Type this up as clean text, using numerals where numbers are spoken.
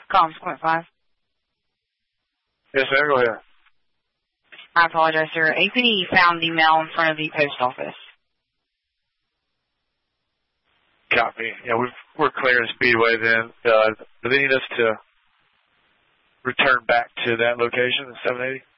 Consequent 5. Yes, sir. Go ahead. I apologize, sir. APD found the mail in front of the post office. Copy. Yeah, we're clearing Speedway then. Do they need us to return back to that location, the 780?